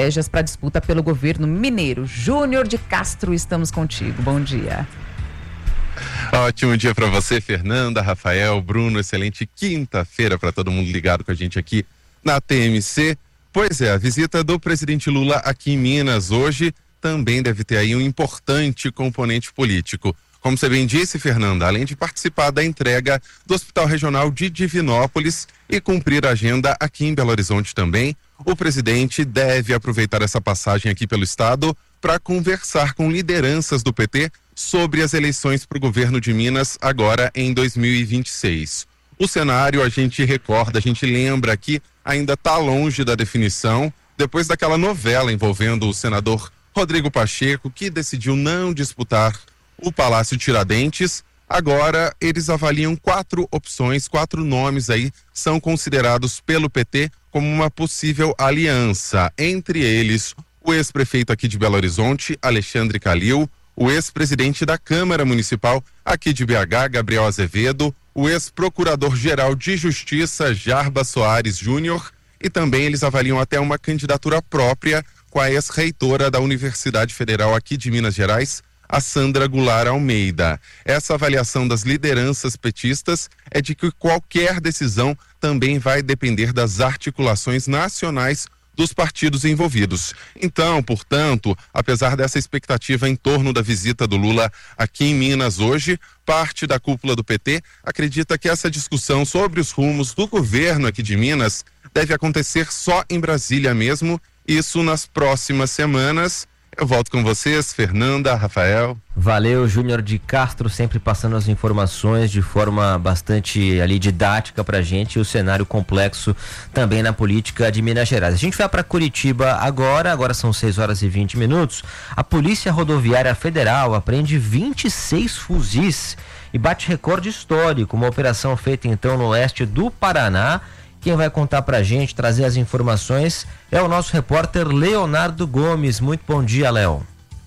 estratégias para a disputa pelo governo mineiro. Júnior de Castro, estamos contigo. Bom dia. Ótimo dia para você, Fernanda, Rafael, Bruno. Excelente quinta-feira para todo mundo ligado com a gente aqui na TMC. Pois é, a visita do presidente Lula aqui em Minas hoje também deve ter aí um importante componente político. Como você bem disse, Fernanda, além de participar da entrega do Hospital Regional de Divinópolis e cumprir a agenda aqui em Belo Horizonte também, o presidente deve aproveitar essa passagem aqui pelo estado para conversar com lideranças do PT sobre as eleições para o governo de Minas agora em 2026. O cenário, a gente recorda, a gente lembra que ainda está longe da definição, depois daquela novela envolvendo o senador Rodrigo Pacheco, que decidiu não disputar o Palácio Tiradentes. Agora eles avaliam 4 opções, 4 nomes aí são considerados pelo PT como uma possível aliança. Entre eles, o ex-prefeito aqui de Belo Horizonte, Alexandre Calil, o ex-presidente da Câmara Municipal aqui de BH, Gabriel Azevedo, o ex-procurador-geral de Justiça, Jarbas Soares Júnior, e também eles avaliam até uma candidatura própria com a ex-reitora da Universidade Federal aqui de Minas Gerais, a Sandra Goulart Almeida. Essa avaliação das lideranças petistas é de que qualquer decisão também vai depender das articulações nacionais dos partidos envolvidos. Então, portanto, apesar dessa expectativa em torno da visita do Lula aqui em Minas hoje, parte da cúpula do PT acredita que essa discussão sobre os rumos do governo aqui de Minas deve acontecer só em Brasília mesmo, isso nas próximas semanas. Eu volto com vocês, Fernanda, Rafael. Valeu, Júnior de Castro, sempre passando as informações de forma bastante ali didática pra gente, e o cenário complexo também na política de Minas Gerais. A gente vai para Curitiba agora são 6h20. A Polícia Rodoviária Federal apreende 26 fuzis e bate recorde histórico, uma operação feita então no oeste do Paraná. Quem vai contar pra gente, trazer as informações, é o nosso repórter Leonardo Gomes. Muito bom dia, Léo.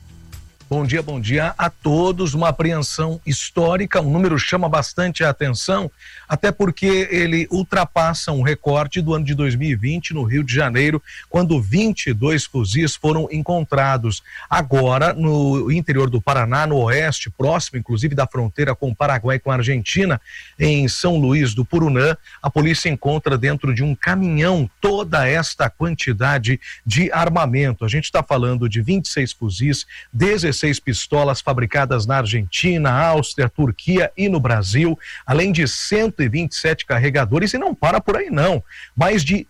Bom dia a todos. Uma apreensão histórica, um número chama bastante a atenção, até porque ele ultrapassa um recorde do ano de 2020 no Rio de Janeiro, quando 22 fuzis foram encontrados. Agora, no interior do Paraná, no oeste, próximo inclusive da fronteira com o Paraguai e com a Argentina, em São Luís do Purunã, a polícia encontra dentro de um caminhão toda esta quantidade de armamento. A gente está falando de 26 fuzis, 16 pistolas fabricadas na Argentina, Áustria, Turquia e no Brasil, além de 127 carregadores, e não para por aí não, mais de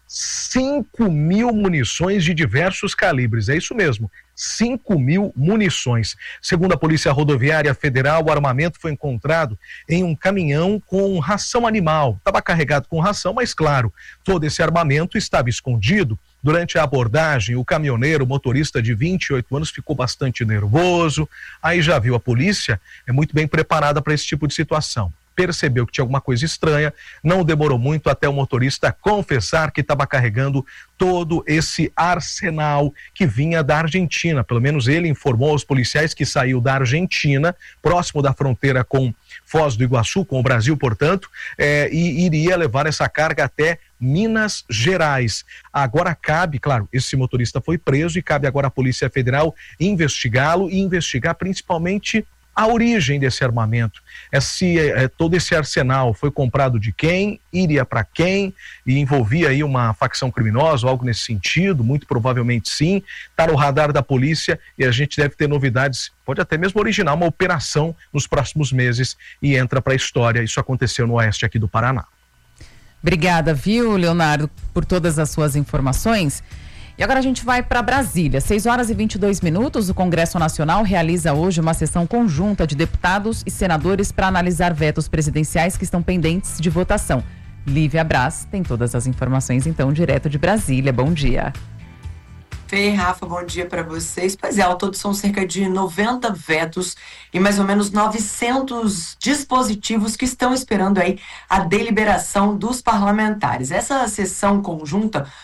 5.000 munições de diversos calibres, é isso mesmo, 5.000 munições. Segundo a Polícia Rodoviária Federal, o armamento foi encontrado em um caminhão com ração animal. Estava carregado com ração, mas claro, todo esse armamento estava escondido. Durante a abordagem, o caminhoneiro, motorista de 28 anos, ficou bastante nervoso. Aí já viu, a polícia é muito bem preparada para esse tipo de situação. Percebeu que tinha alguma coisa estranha, não demorou muito até o motorista confessar que estava carregando todo esse arsenal que vinha da Argentina. Pelo menos ele informou aos policiais que saiu da Argentina, próximo da fronteira com Foz do Iguaçu, com o Brasil, portanto, e iria levar essa carga até Minas Gerais. Agora cabe, claro, esse motorista foi preso e cabe agora à Polícia Federal investigá-lo e investigar principalmente a origem desse armamento. Todo esse arsenal foi comprado de quem, iria para quem, e envolvia aí uma facção criminosa ou algo nesse sentido, muito provavelmente sim. Está no radar da polícia e a gente deve ter novidades, pode até mesmo originar uma operação nos próximos meses e entra para a história. Isso aconteceu no oeste aqui do Paraná. Obrigada, viu, Leonardo, por todas as suas informações. E agora a gente vai para Brasília. 6h22. O Congresso Nacional realiza hoje uma sessão conjunta de deputados e senadores para analisar vetos presidenciais que estão pendentes de votação. Lívia Braz tem todas as informações, então, direto de Brasília. Bom dia. Fê, Rafa, bom dia para vocês. Pois é, ao todo são cerca de 90 vetos e mais ou menos 900 dispositivos que estão esperando aí a deliberação dos parlamentares. Essa sessão conjunta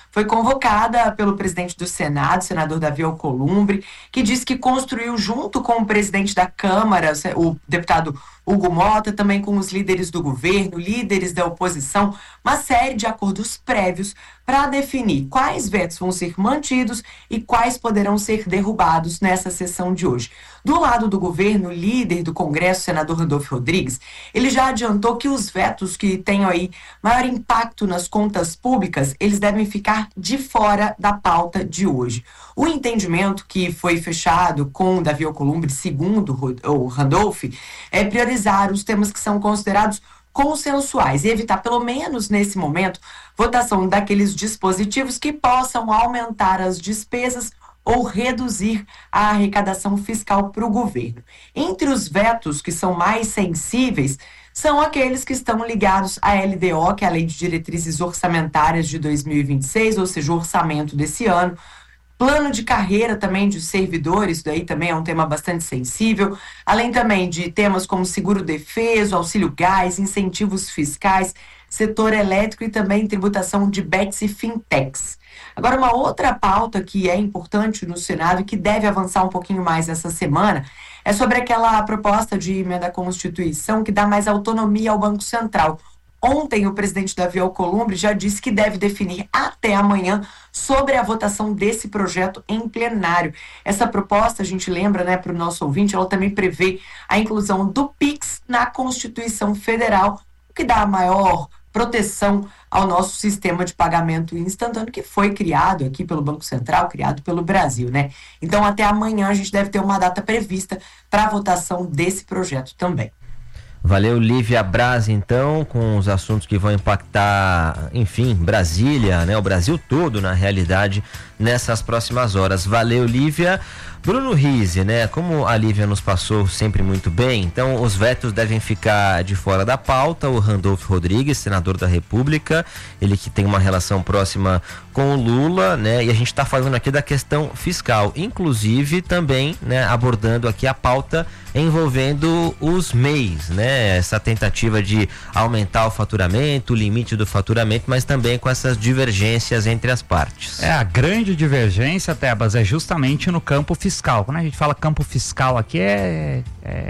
foi convocada pelo presidente do Senado, senador Davi Alcolumbre, que disse que construiu junto com o presidente da Câmara, o deputado Hugo Mota, também com os líderes do governo, líderes da oposição, uma série de acordos prévios para definir quais vetos vão ser mantidos e quais poderão ser derrubados nessa sessão de hoje. Do lado do governo, o líder do Congresso, senador Randolfo Rodrigues, ele já adiantou que os vetos que tenham aí maior impacto nas contas públicas, eles devem ficar de fora da pauta de hoje. O entendimento que foi fechado com o Davi Alcolumbre, segundo o Randolph, é priorizar os temas que são considerados consensuais e evitar, pelo menos nesse momento, votação daqueles dispositivos que possam aumentar as despesas ou reduzir a arrecadação fiscal para o governo. Entre os vetos que são mais sensíveis, são aqueles que estão ligados à LDO, que é a Lei de Diretrizes Orçamentárias de 2026, ou seja, o orçamento desse ano. Plano de carreira também de servidores, isso daí também é um tema bastante sensível, além também de temas como seguro-defeso, auxílio-gás, incentivos fiscais, setor elétrico e também tributação de bets e fintechs. Agora, uma outra pauta que é importante no Senado e que deve avançar um pouquinho mais essa semana é sobre aquela proposta de emenda à Constituição que dá mais autonomia ao Banco Central. Ontem, o presidente Davi Alcolumbre já disse que deve definir até amanhã sobre a votação desse projeto em plenário. Essa proposta, a gente lembra, né, para o nosso ouvinte, ela também prevê a inclusão do PIX na Constituição Federal, o que dá maior proteção ao nosso sistema de pagamento instantâneo que foi criado aqui pelo Banco Central, criado pelo Brasil, né? Então, até amanhã a gente deve ter uma data prevista para a votação desse projeto também. Valeu, Lívia Braz, então, com os assuntos que vão impactar, enfim, Brasília, né? O Brasil todo, na realidade, nessas próximas horas. Valeu, Lívia. Bruno Rizzi, né? Como a Lívia nos passou sempre muito bem, então os vetos devem ficar de fora da pauta. O Randolfo Rodrigues, senador da República, ele que tem uma relação próxima com o Lula, né? E a gente está falando aqui da questão fiscal, inclusive também, né, abordando aqui a pauta envolvendo os MEIs, né? Essa tentativa de aumentar o faturamento, o limite do faturamento, mas também com essas divergências entre as partes. A grande divergência, Tebas, é justamente no campo fiscal. Quando a gente fala campo fiscal aqui é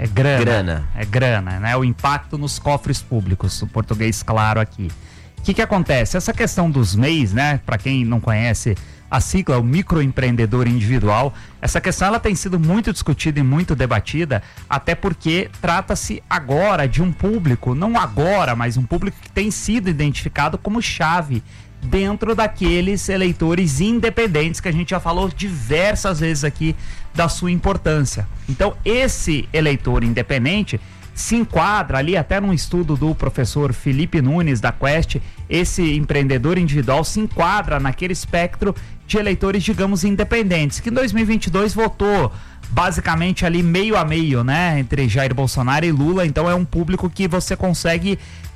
grana. É grana, né? O impacto nos cofres públicos, o português claro aqui. O que acontece? Essa questão dos MEIs, né? Para quem não conhece a sigla, o microempreendedor individual, essa questão ela tem sido muito discutida e muito debatida, até porque trata-se agora de um público, não agora, mas um público que tem sido identificado como chave dentro daqueles eleitores independentes que a gente já falou diversas vezes aqui da sua importância. Então, esse eleitor independente se enquadra ali, até num estudo do professor Felipe Nunes da Quest, esse empreendedor individual se enquadra naquele espectro de eleitores, digamos, independentes, que em 2022 votou basicamente ali meio a meio, né, entre Jair Bolsonaro e Lula. Então é um público que você consegue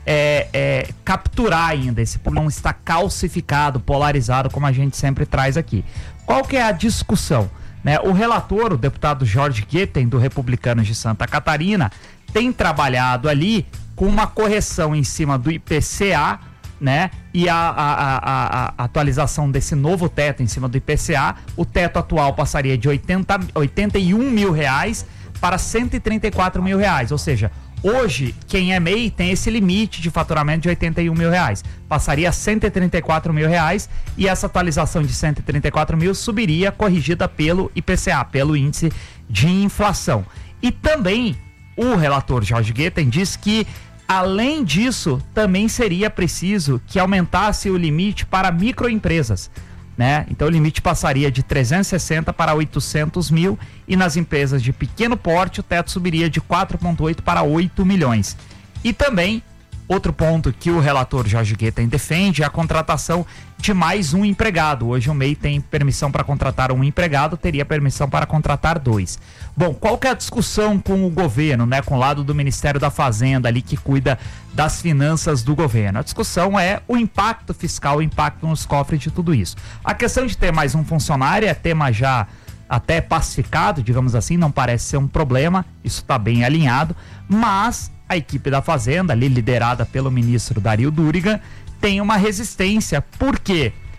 capturar ainda, esse público não está calcificado, polarizado, como a gente sempre traz aqui. Qual que é a discussão? Né? O relator, o deputado Jorge Guetem, do Republicanos de Santa Catarina, tem trabalhado ali com uma correção em cima do IPCA, né? E a atualização desse novo teto em cima do IPCA. O teto atual passaria de 81 mil reais para 134 mil reais, ou seja, hoje quem é MEI tem esse limite de faturamento de 81 mil reais, passaria a 134 mil reais, e essa atualização de 134 mil subiria corrigida pelo IPCA, pelo índice de inflação. E também o relator Jorge Guetem diz que, além disso, também seria preciso que aumentasse o limite para microempresas, né? Então o limite passaria de 360 para 800 mil, e nas empresas de pequeno porte o teto subiria de 4,8 para 8 milhões. E também, outro ponto que o relator Jorge Guetem defende é a contratação de mais um empregado. Hoje o MEI tem permissão para contratar um empregado, teria permissão para contratar 2. Bom, qual que é a discussão com o governo, né? Com o lado do Ministério da Fazenda ali, que cuida das finanças do governo. A discussão é o impacto fiscal, o impacto nos cofres de tudo isso. A questão de ter mais um funcionário é tema já até pacificado, digamos assim, não parece ser um problema, isso está bem alinhado, mas a equipe da Fazenda, ali liderada pelo ministro Dario Duriga, tem uma resistência, porque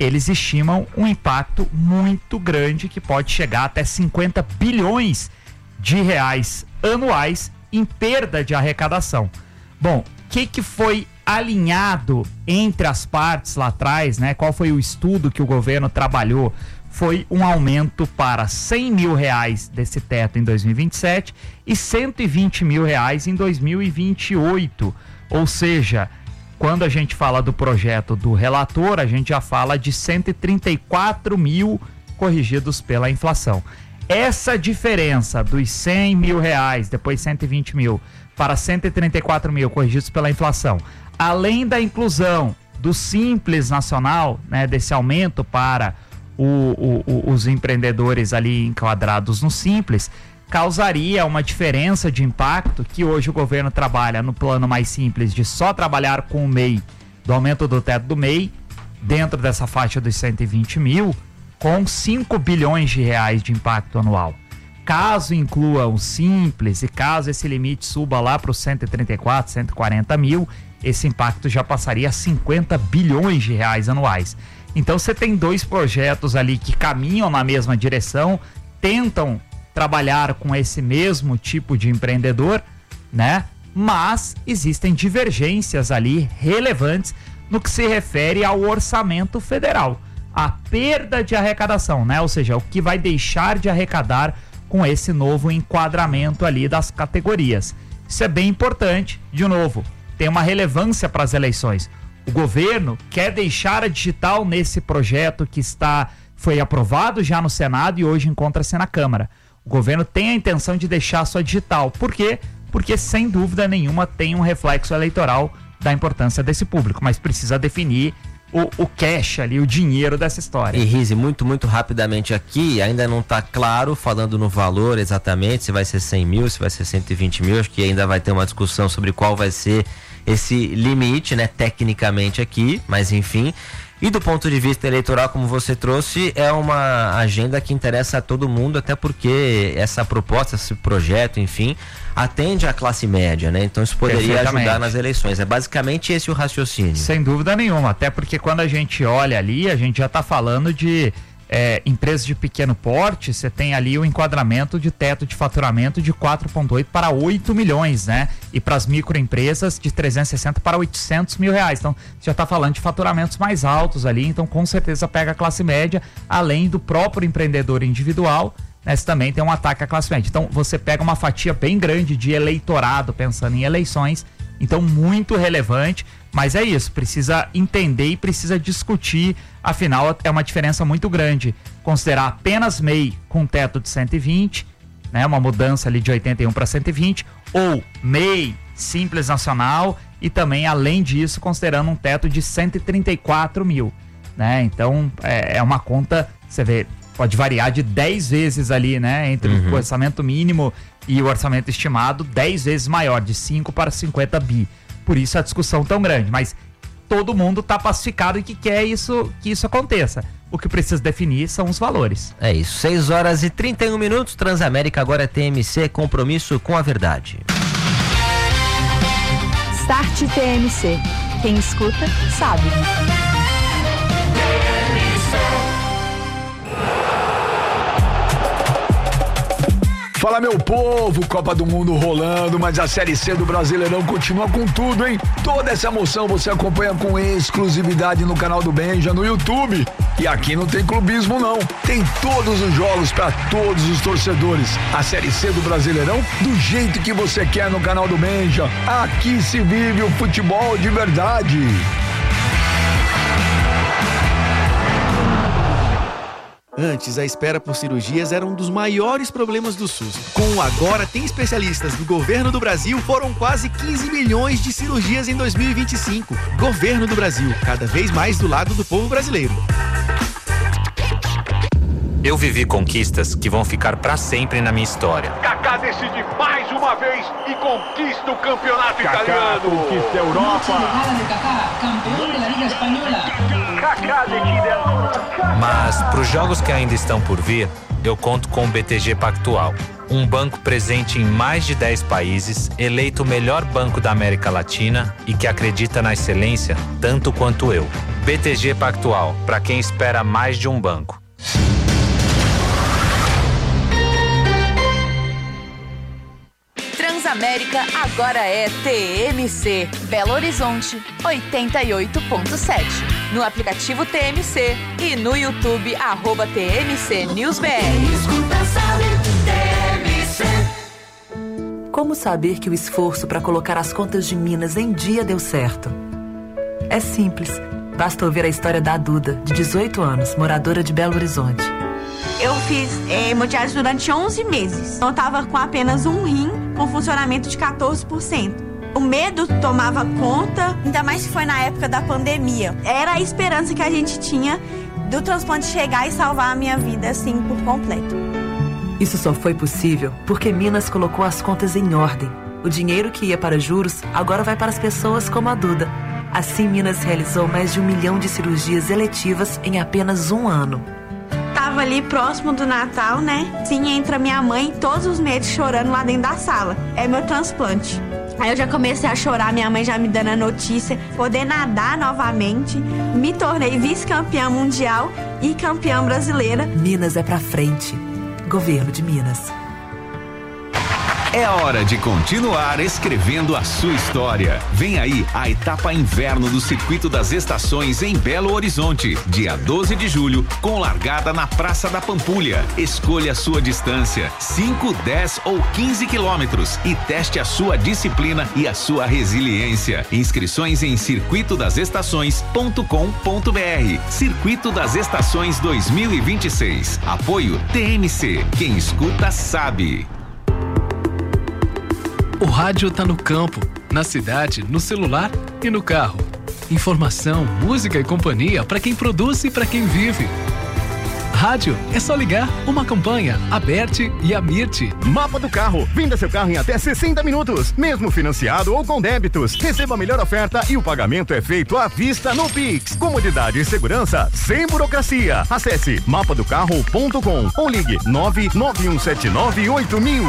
eles estimam um impacto muito grande que pode chegar até 50 bilhões de reais anuais em perda de arrecadação. Bom, o que foi alinhado entre as partes lá atrás, né? Qual foi o estudo que o governo trabalhou? Foi um aumento para 100 mil reais desse teto em 2027 e 120 mil reais em 2028. Ou seja, quando a gente fala do projeto do relator, a gente já fala de 134 mil corrigidos pela inflação. Essa diferença dos 100 mil reais, depois 120 mil, para 134 mil corrigidos pela inflação, além da inclusão do Simples Nacional, né, desse aumento para os empreendedores ali enquadrados no Simples, causaria uma diferença de impacto que hoje o governo trabalha no plano mais simples de só trabalhar com o MEI, do aumento do teto do MEI, dentro dessa faixa dos 120 mil, com 5 bilhões de reais de impacto anual. Caso inclua o Simples e caso esse limite suba lá para os 134, 140 mil, esse impacto já passaria a 50 bilhões de reais anuais. Então você tem dois projetos ali que caminham na mesma direção, tentam trabalhar com esse mesmo tipo de empreendedor, né? Mas existem divergências ali relevantes no que se refere ao orçamento federal, a perda de arrecadação, né? Ou seja, o que vai deixar de arrecadar com esse novo enquadramento ali das categorias. Isso é bem importante, de novo, tem uma relevância para as eleições. O governo quer deixar a digital nesse projeto que foi aprovado já no Senado e hoje encontra-se na Câmara. O governo tem a intenção de deixar só digital. Por quê? Porque, sem dúvida nenhuma, tem um reflexo eleitoral da importância desse público, mas precisa definir o cash ali, o dinheiro dessa história. E Rizzi, muito rapidamente aqui, ainda não está claro, falando no valor exatamente, se vai ser 100 mil, se vai ser 120 mil, acho que ainda vai ter uma discussão sobre qual vai ser esse limite, né, tecnicamente aqui, mas enfim. E do ponto de vista eleitoral, como você trouxe, é uma agenda que interessa a todo mundo, até porque essa proposta, esse projeto, enfim, atende à classe média, né? Então isso poderia ajudar nas eleições. É basicamente esse o raciocínio. Sem dúvida nenhuma, até porque quando a gente olha ali, a gente já está falando de empresas de pequeno porte, você tem ali o enquadramento de teto de faturamento de 4,8 para 8 milhões, né? E para as microempresas de 360 para 800 mil reais. Então, você já está falando de faturamentos mais altos ali, então com certeza pega a classe média, além do próprio empreendedor individual, né? Você também tem um ataque à classe média. Então, você pega uma fatia bem grande de eleitorado, pensando em eleições, então muito relevante. Mas é isso, precisa entender e precisa discutir, afinal é uma diferença muito grande. Considerar apenas MEI com teto de 120, né, uma mudança ali de 81 para 120, ou MEI Simples Nacional e também, além disso, considerando um teto de 134 mil. Né? Então, é uma conta, você vê, pode variar de 10 vezes ali, né, entre o orçamento mínimo e o orçamento estimado, 10 vezes maior, de 5 para 50 bi. Por isso a discussão tão grande, mas todo mundo está pacificado e que quer que isso aconteça. O que precisa definir são os valores. É isso, 6 horas e 31 minutos, Transamérica agora é TMC, compromisso com a verdade. Start TMC, quem escuta sabe. Fala, meu povo, Copa do Mundo rolando, mas a Série C do Brasileirão continua com tudo, hein? Toda essa emoção você acompanha com exclusividade no canal do Benja, no YouTube. E aqui não tem clubismo, não. Tem todos os jogos para todos os torcedores. A Série C do Brasileirão, do jeito que você quer no canal do Benja. Aqui se vive o futebol de verdade. Antes, a espera por cirurgias era um dos maiores problemas do SUS. Com o Agora Tem Especialistas do Governo do Brasil, foram quase 15 milhões de cirurgias em 2025. Governo do Brasil, cada vez mais do lado do povo brasileiro. Eu vivi conquistas que vão ficar pra sempre na minha história. Kaká decide mais uma vez e conquista o campeonato italiano. Conquista a Europa. Kaká decide a Europa. Mas pros jogos que ainda estão por vir, eu conto com o BTG Pactual. Um banco presente em mais de 10 países, eleito o melhor banco da América Latina e que acredita na excelência tanto quanto eu. BTG Pactual, para quem espera mais de um banco. Transamérica agora é TMC. Belo Horizonte 88.7. No aplicativo TMC e no YouTube @TMC NewsBR. Como saber que o esforço para colocar as contas de Minas em dia deu certo? É simples. Basta ouvir a história da Duda, de 18 anos, moradora de Belo Horizonte. Eu fiz hemodiálise durante 11 meses. Eu estava com apenas um rim, com funcionamento de 14%. O medo tomava conta, ainda mais se foi na época da pandemia. Era a esperança que a gente tinha do transplante chegar e salvar a minha vida, assim, por completo. Isso só foi possível porque Minas colocou as contas em ordem. O dinheiro que ia para juros agora vai para as pessoas como a Duda. Assim, Minas realizou mais de 1 milhão de cirurgias eletivas em apenas um ano. Tava ali próximo do Natal, né? Sim, entra minha mãe todos os meses chorando lá dentro da sala. É meu transplante. Aí eu já comecei a chorar, minha mãe já me dando a notícia, poder nadar novamente. Me tornei vice-campeã mundial e campeã brasileira. Minas é pra frente. Governo de Minas. É hora de continuar escrevendo a sua história. Vem aí a etapa inverno do Circuito das Estações em Belo Horizonte, dia 12 de julho, com largada na Praça da Pampulha. Escolha a sua distância, 5, 10 ou 15 quilômetros e teste a sua disciplina e a sua resiliência. Inscrições em circuitodasestações.com.br. Circuito das Estações 2026. Apoio TMC. Quem escuta sabe. O rádio tá no campo, na cidade, no celular e no carro. Informação, música e companhia para quem produz e para quem vive. Rádio é só ligar. Uma campanha, Aberte e Amirte. Mapa do carro. Venda seu carro em até 60 minutos, mesmo financiado ou com débitos. Receba a melhor oferta e o pagamento é feito à vista no Pix. Comodidade e segurança sem burocracia. Acesse mapadocarro.com ou ligue 991798000.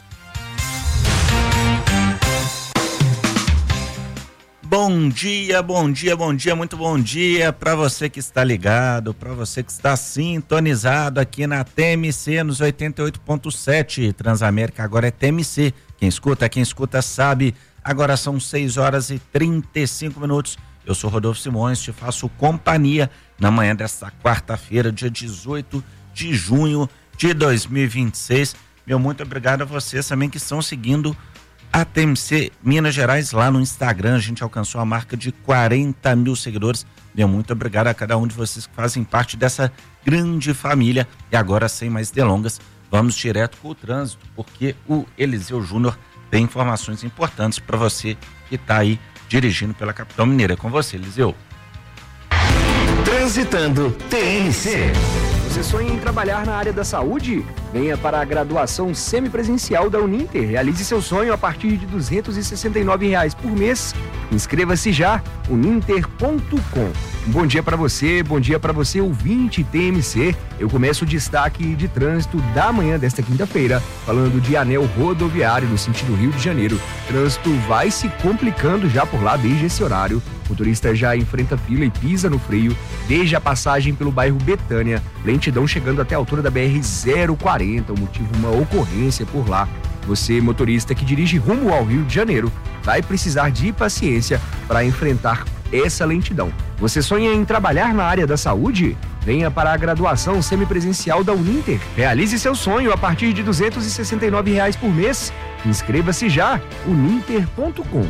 Bom dia, bom dia, bom dia, muito bom dia para você que está ligado, para você que está sintonizado aqui na TMC nos 88.7. Transamérica agora é TMC. Quem escuta sabe. Agora são 6 horas e 35 minutos. Eu sou Rodolfo Simões, te faço companhia na manhã desta quarta-feira, dia 18 de junho de 2026. Meu muito obrigado a vocês também que estão seguindo a TMC Minas Gerais lá no Instagram. A gente alcançou a marca de 40 mil seguidores. Meu muito obrigado a cada um de vocês que fazem parte dessa grande família. E agora, sem mais delongas, vamos direto com o trânsito, porque o Eliseu Júnior tem informações importantes para você que está aí dirigindo pela capital mineira. É com você, Eliseu. Transitando TMC. Você sonha em trabalhar na área da saúde? Venha para a graduação semipresencial da Uninter. Realize seu sonho a partir de R$ 269 por mês. Inscreva-se já, uninter.com. Bom dia para você ouvinte TMC. Eu começo o destaque de trânsito da manhã desta quinta-feira, falando de anel rodoviário no sentido Rio de Janeiro. Trânsito vai se complicando já por lá desde esse horário. O motorista já enfrenta fila e pisa no freio desde a passagem pelo bairro Betânia. Lentidão chegando até a altura da BR-040, o motivo uma ocorrência por lá. Você, motorista que dirige rumo ao Rio de Janeiro, vai precisar de paciência para enfrentar essa lentidão. Você sonha em trabalhar na área da saúde? Venha para a graduação semipresencial da Uninter. Realize seu sonho a partir de R$ 269 por mês. Inscreva-se já, uninter.com.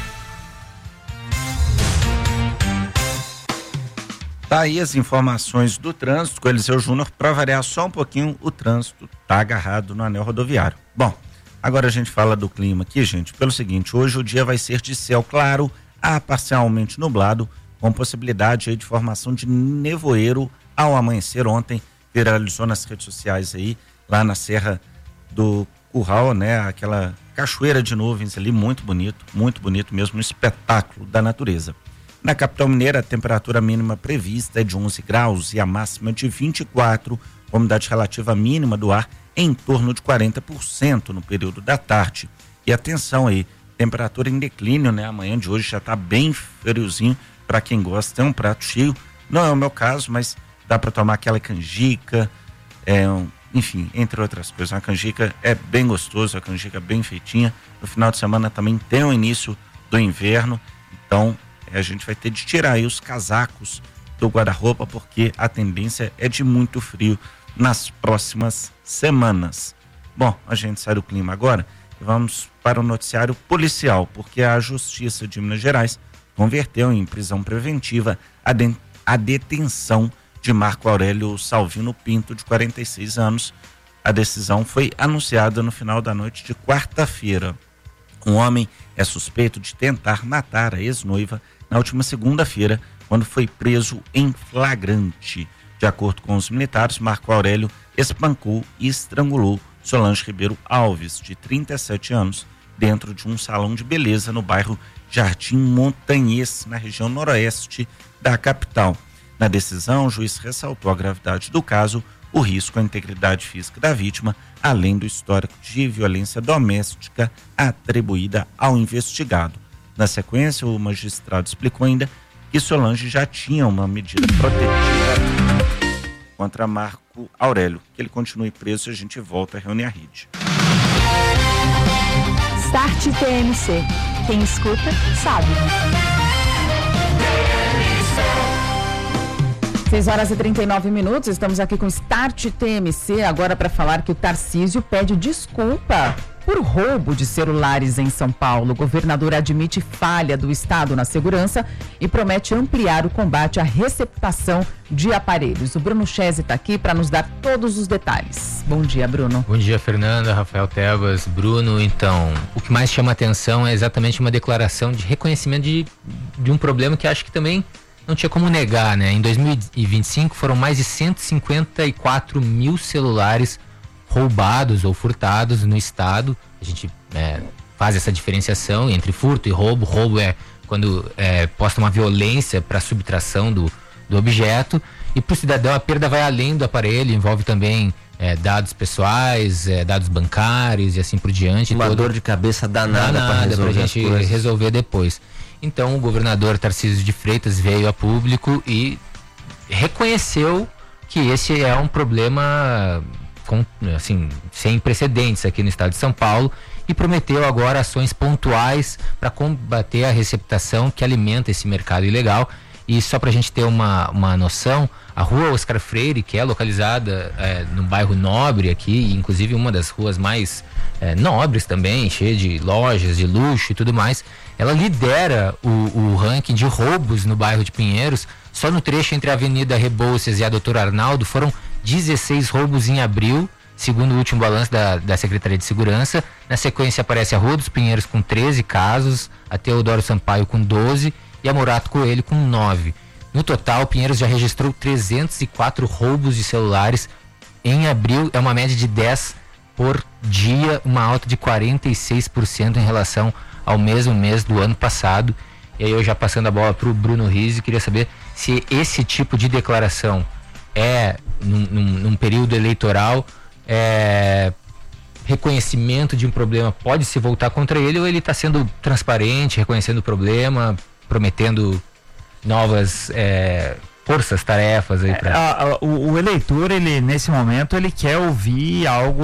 Tá aí as informações do trânsito com o Eliseu Júnior. Para variar só um pouquinho, o trânsito tá agarrado no anel rodoviário. Bom, agora a gente fala do clima aqui, gente, pelo seguinte: hoje o dia vai ser de céu claro a parcialmente nublado, com possibilidade aí de formação de nevoeiro ao amanhecer. Ontem viralizou nas redes sociais aí, lá na Serra do Curral, né? Aquela cachoeira de nuvens ali, muito bonito mesmo, um espetáculo da natureza. Na capital mineira, a temperatura mínima prevista é de 11 graus e a máxima de 24, com umidade relativa mínima do ar em torno de 40% no período da tarde. E atenção aí, temperatura em declínio, né? Amanhã de hoje já está bem friozinho, para quem gosta, é um prato cheio. Não é o meu caso, mas dá para tomar aquela canjica, enfim, entre outras coisas. A canjica é bem gostoso, a canjica bem feitinha. No final de semana também tem o início do inverno, então a gente vai ter de tirar aí os casacos do guarda-roupa, porque a tendência é de muito frio nas próximas semanas. Bom, a gente sai do clima agora e vamos para o noticiário policial, porque a Justiça de Minas Gerais converteu em prisão preventiva a detenção de Marco Aurélio Salvino Pinto, de 46 anos. A decisão foi anunciada no final da noite de quarta-feira. Um homem é suspeito de tentar matar a ex-noiva na última segunda-feira, quando foi preso em flagrante. De acordo com os militares, Marco Aurélio espancou e estrangulou Solange Ribeiro Alves, de 37 anos, dentro de um salão de beleza no bairro Jardim Montanhês, na região noroeste da capital. Na decisão, o juiz ressaltou a gravidade do caso, o risco à integridade física da vítima, além do histórico de violência doméstica atribuída ao investigado. Na sequência, o magistrado explicou ainda que Solange já tinha uma medida protetiva contra Marco Aurélio. Que ele continue preso e a gente volta a reunir a rede. Start TMC. Quem escuta, sabe. 6h39, estamos aqui com Start TMC, agora para falar que o Tarcísio pede desculpa por roubo de celulares em São Paulo. O governador admite falha do Estado na segurança e promete ampliar o combate à receptação de aparelhos. O Bruno Chese está aqui para nos dar todos os detalhes. Bom dia, Bruno. Bom dia, Fernanda, Rafael Tebas, Bruno. Então, o que mais chama atenção é exatamente uma declaração de reconhecimento de um problema que acho que também não tinha como negar, né? Em 2025 foram mais de 154 mil celulares roubados ou furtados no estado. A gente faz essa diferenciação entre furto e roubo. Roubo é quando posta uma violência para subtração do objeto, e para o cidadão a perda vai além do aparelho, envolve também dados pessoais, dados bancários e assim por diante. Uma dor de cabeça danada para gente resolver depois. Então o governador Tarcísio de Freitas veio a público e reconheceu que esse é um problema sem precedentes aqui no estado de São Paulo, e prometeu agora ações pontuais para combater a receptação que alimenta esse mercado ilegal. E só para a gente ter uma noção, a rua Oscar Freire, que é localizada no bairro Nobre aqui, inclusive uma das ruas mais nobres também, cheia de lojas de luxo e tudo mais, ela lidera o ranking de roubos no bairro de Pinheiros. Só no trecho entre a Avenida Rebouças e a Doutor Arnaldo foram 16 roubos em abril, segundo o último balanço da Secretaria de Segurança. Na sequência aparece a Rua dos Pinheiros com 13 casos, a Teodoro Sampaio com 12 e a Morato Coelho com 9. No total, Pinheiros já registrou 304 roubos de celulares em abril, é uma média de 10 por dia, uma alta de 46% em relação ao mesmo mês do ano passado. E aí eu já passando a bola para o Bruno Rizzi, queria saber se esse tipo de declaração num período eleitoral, reconhecimento de um problema pode se voltar contra ele, ou ele está sendo transparente, reconhecendo o problema, prometendo novas forças, tarefas aí para... O eleitor, ele nesse momento, ele quer ouvir algo,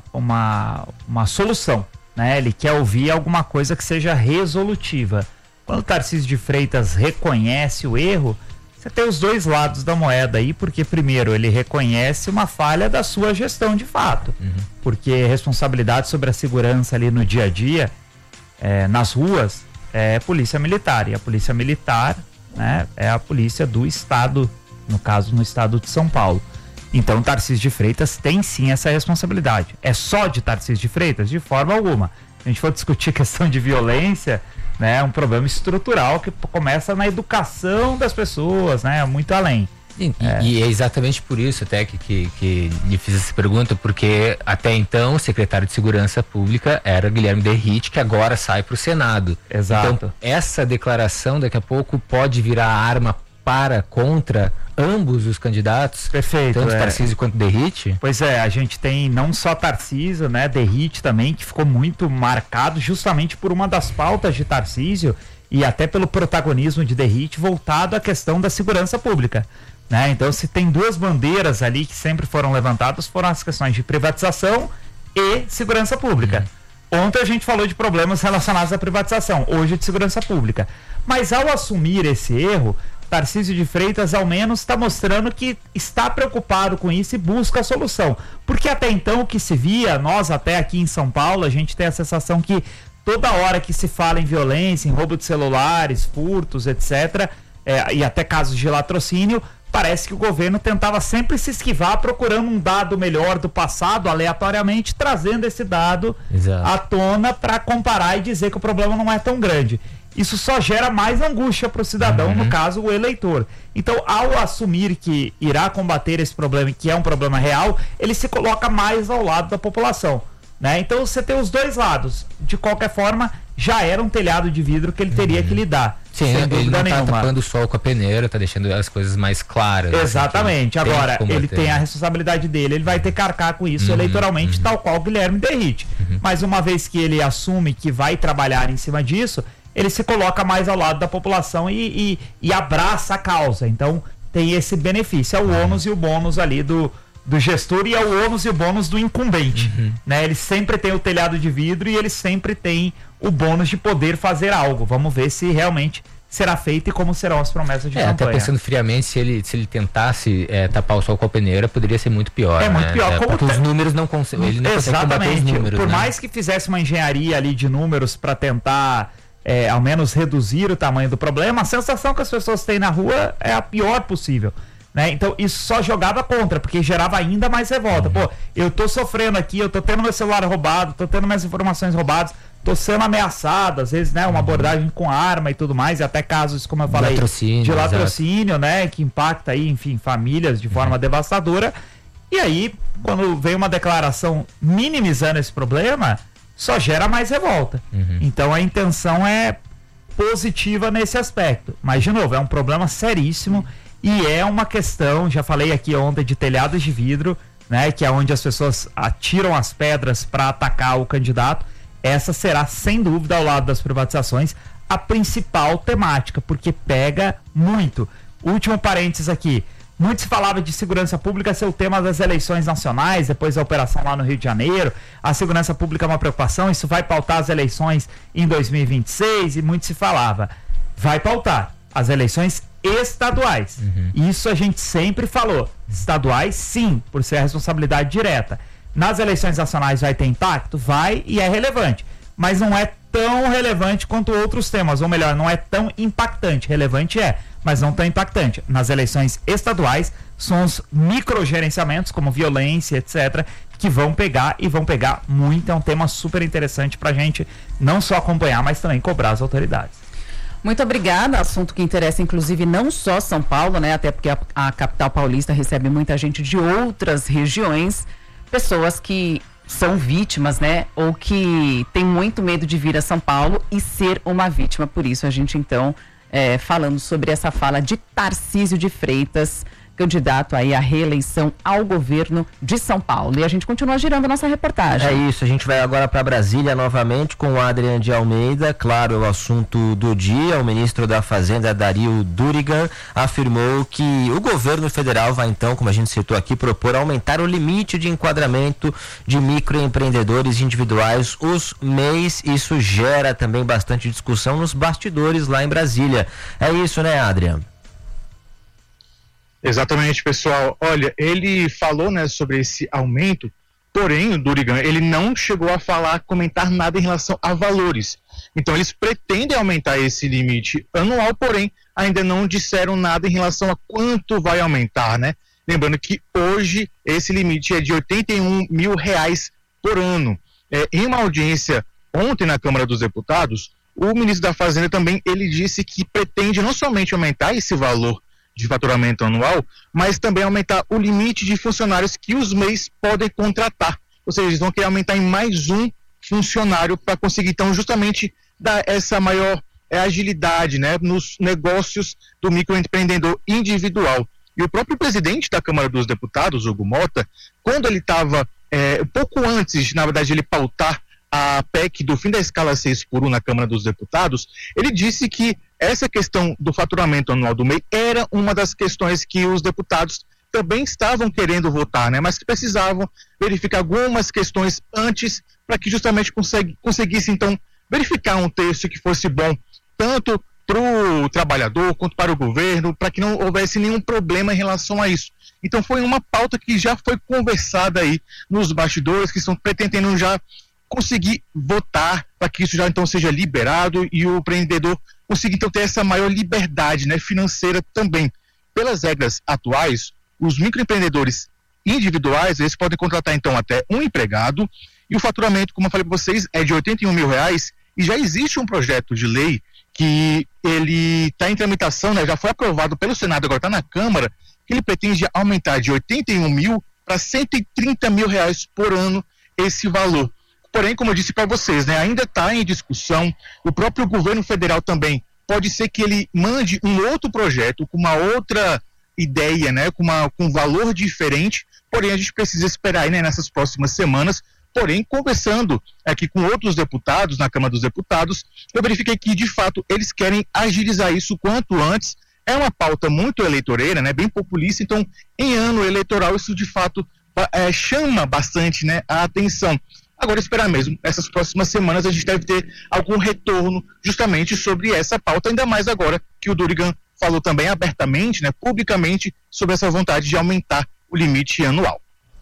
uma solução, né? Ele quer ouvir alguma coisa que seja resolutiva. Quando o Tarcísio de Freitas reconhece o erro, você tem os dois lados da moeda aí, porque primeiro ele reconhece uma falha da sua gestão de fato, porque responsabilidade sobre a segurança ali no dia a dia, nas ruas, é polícia militar, e a polícia militar, né, é a polícia do estado, no caso no estado de São Paulo. Então Tarcísio de Freitas tem sim essa responsabilidade. É só de Tarcísio de Freitas? De forma alguma. Se a gente for discutir questão de violência, né, é um problema estrutural que começa na educação das pessoas, né, muito além. E é exatamente por isso até que lhe fiz essa pergunta, porque até então o secretário de Segurança Pública era Guilherme Derrite, que agora sai para o Senado. Exato. Então essa declaração daqui a pouco pode virar arma contra ambos os candidatos. Perfeito. Tanto Tarcísio quanto Derrite. Pois é, a gente tem não só Tarcísio, né, Derrite também, que ficou muito marcado justamente por uma das pautas de Tarcísio, e até pelo protagonismo de Derrite voltado à questão da segurança pública, né? Então, se tem duas bandeiras ali que sempre foram levantadas, foram as questões de privatização e segurança pública. Ontem a gente falou de problemas relacionados à privatização, hoje de segurança pública. Mas ao assumir esse erro, Tarcísio de Freitas ao menos está mostrando que está preocupado com isso e busca a solução. Porque até então o que se via, nós até aqui em São Paulo, a gente tem a sensação que toda hora que se fala em violência, em roubo de celulares, furtos, etc., e até casos de latrocínio, parece que o governo tentava sempre se esquivar procurando um dado melhor do passado, aleatoriamente, trazendo esse dado à tona para comparar e dizer que o problema não é tão grande. Isso só gera mais angústia para o cidadão, no caso, o eleitor. Então, ao assumir que irá combater esse problema, que é um problema real, ele se coloca mais ao lado da população, né? Então, você tem os dois lados. De qualquer forma, já era um telhado de vidro que ele teria que lidar. Sim, ele não está tapando o sol com a peneira, está deixando as coisas mais claras. Exatamente. Assim, agora, ele tem a responsabilidade dele, ele vai ter que arcar com isso eleitoralmente, tal qual o Guilherme Derrite. Mas uma vez que ele assume que vai trabalhar em cima disso, ele se coloca mais ao lado da população e abraça a causa. Então, tem esse benefício. É o ônus e o bônus ali do gestor e é o ônus e o bônus do incumbente. Né? Ele sempre tem o telhado de vidro e ele sempre tem o bônus de poder fazer algo. Vamos ver se realmente será feito e como serão as promessas de campanha. Até pensando friamente, se ele tentasse tapar o sol com a peneira, poderia ser muito pior. Muito pior. Porque os números não conseguem. Ele não consegue combater os números. Por mais que fizesse uma engenharia ali de números para tentar ao menos reduzir o tamanho do problema, a sensação que as pessoas têm na rua é a pior possível, né? Então isso só jogava contra, porque gerava ainda mais revolta. Pô, eu tô sofrendo aqui, eu tô tendo meu celular roubado, tô tendo minhas informações roubadas, tô sendo ameaçado, às vezes, né, uma abordagem com arma e tudo mais, e até casos, como eu falei, de latrocínio, né, que impacta aí, enfim, famílias de forma devastadora. E aí, quando vem uma declaração minimizando esse problema, só gera mais revolta. Então a intenção é positiva nesse aspecto. Mas, de novo, é um problema seríssimo e é uma questão, já falei aqui ontem, de telhados de vidro, né, que é onde as pessoas atiram as pedras para atacar o candidato. Essa será, sem dúvida, ao lado das privatizações, a principal temática, porque pega muito. Último parênteses aqui. Muito se falava de segurança pública ser o tema das eleições nacionais, depois da operação lá no Rio de Janeiro. A segurança pública é uma preocupação, isso vai pautar as eleições em 2026, e muito se falava. Vai pautar as eleições estaduais. Isso a gente sempre falou. Estaduais, sim, por ser a responsabilidade direta. Nas eleições nacionais vai ter impacto? Vai, e é relevante. Mas não é tão relevante quanto outros temas, ou melhor, não é tão impactante. Relevante mas não tão impactante. Nas eleições estaduais, são os microgerenciamentos, como violência, etc., que vão pegar e vão pegar muito. É um tema super interessante para a gente não só acompanhar, mas também cobrar as autoridades. Muito obrigada, assunto que interessa inclusive não só São Paulo, né? Até porque a capital paulista recebe muita gente de outras regiões, pessoas que são vítimas, né? Ou que têm muito medo de vir a São Paulo e ser uma vítima. Por isso a gente então falando sobre essa fala de Tarcísio de Freitas, candidato aí à reeleição ao governo de São Paulo. E a gente continua girando a nossa reportagem. É isso, a gente vai agora para Brasília novamente com o Adrian de Almeida. Claro, o assunto do dia, o ministro da Fazenda, Dario Durigan, afirmou que o governo federal vai então, como a gente citou aqui, propor aumentar o limite de enquadramento de microempreendedores individuais, os MEIs. Isso gera também bastante discussão nos bastidores lá em Brasília. É isso, né, Adrian? Exatamente, pessoal. Olha, ele falou, né, sobre esse aumento, porém, o Durigan, ele não chegou a comentar nada em relação a valores. Então, eles pretendem aumentar esse limite anual, porém, ainda não disseram nada em relação a quanto vai aumentar, né? Lembrando que hoje esse limite é de R$81 mil por ano. Em uma audiência ontem na Câmara dos Deputados, o ministro da Fazenda também, ele disse que pretende não somente aumentar esse valor de faturamento anual, mas também aumentar o limite de funcionários que os MEIs podem contratar. Ou seja, eles vão querer aumentar em mais um funcionário para conseguir, então, justamente dar essa maior agilidade, né, nos negócios do microempreendedor individual. E o próprio presidente da Câmara dos Deputados, Hugo Mota, quando ele estava, pouco antes, na verdade, ele pautar a PEC do fim da escala 6x1 na Câmara dos Deputados, ele disse que essa questão do faturamento anual do MEI era uma das questões que os deputados também estavam querendo votar, né? Mas que precisavam verificar algumas questões antes para que justamente conseguisse, então, verificar um texto que fosse bom tanto para o trabalhador quanto para o governo, para que não houvesse nenhum problema em relação a isso. Então foi uma pauta que já foi conversada aí nos bastidores, que estão pretendendo já conseguir votar para que isso já então seja liberado e o empreendedor consiga então ter essa maior liberdade, né, financeira também. Pelas regras atuais, os microempreendedores individuais, eles podem contratar então até um empregado e o faturamento, como eu falei para vocês, é de R$81 mil e já existe um projeto de lei que ele está em tramitação, né, já foi aprovado pelo Senado, agora está na Câmara, que ele pretende aumentar de 81 mil para 130 mil reais por ano esse valor. Porém, como eu disse para vocês, né, ainda está em discussão. O próprio governo federal também pode ser que ele mande um outro projeto com uma outra ideia, né, com um valor diferente. Porém, a gente precisa esperar aí, né, nessas próximas semanas. Porém, conversando aqui com outros deputados na Câmara dos Deputados, eu verifiquei que, de fato, eles querem agilizar isso quanto antes. É uma pauta muito eleitoreira, né, bem populista. Então, em ano eleitoral, isso de fato chama bastante, né, a atenção. Agora, esperar mesmo, essas próximas semanas a gente deve ter algum retorno justamente sobre essa pauta, ainda mais agora que o Dorigan falou também abertamente, né, publicamente, sobre essa vontade de aumentar o limite anual.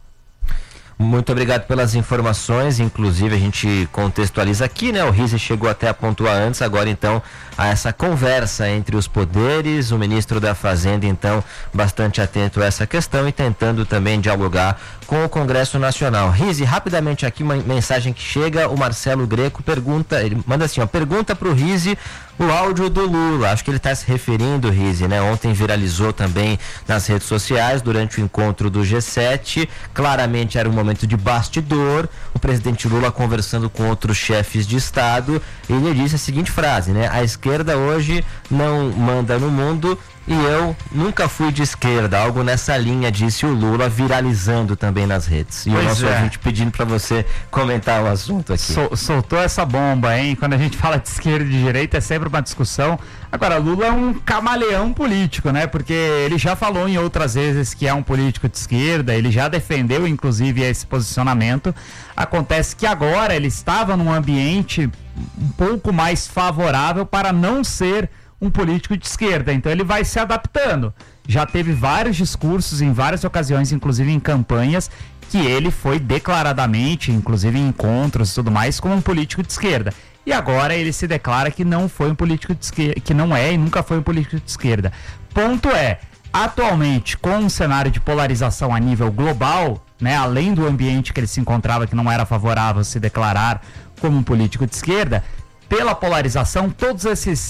Muito obrigado pelas informações, inclusive a gente contextualiza aqui, né? O Rizzi chegou até a pontuar antes, agora então a essa conversa entre os poderes, o ministro da Fazenda então bastante atento a essa questão e tentando também dialogar com o Congresso Nacional. Rizzi, rapidamente aqui uma mensagem que chega, o Marcelo Greco pergunta, ele manda assim, ó, pergunta pro Rizzi o áudio do Lula, acho que ele está se referindo, Rizzi, né? Ontem viralizou também nas redes sociais durante o encontro do G7, claramente era um momento de bastidor, o presidente Lula conversando com outros chefes de Estado, ele disse a seguinte frase, né? A esquerda hoje não manda no mundo e eu nunca fui de esquerda, algo nessa linha, disse o Lula, viralizando também nas redes. E o nosso ouvinte pedindo para você comentar o assunto aqui. Soltou essa bomba, hein? Quando a gente fala de esquerda e de direita é sempre uma discussão. Agora, Lula é um camaleão político, né? Porque ele já falou em outras vezes que é um político de esquerda, ele já defendeu, inclusive, esse posicionamento. Acontece que agora ele estava num ambiente um pouco mais favorável para não ser um político de esquerda, então ele vai se adaptando. Já teve vários discursos em várias ocasiões, inclusive em campanhas, que ele foi declaradamente, inclusive em encontros e tudo mais, como um político de esquerda. E agora ele se declara que não foi um político de esquerda, que não é e nunca foi um político de esquerda. Ponto é, atualmente, com um cenário de polarização a nível global, né, além do ambiente que ele se encontrava, que não era favorável a se declarar como um político de esquerda, pela polarização, todos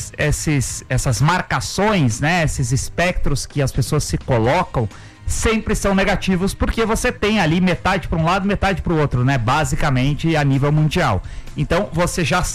essas marcações, né, esses espectros que as pessoas se colocam, sempre são negativos, porque você tem ali metade para um lado, metade para o outro, né, basicamente a nível mundial. Então você já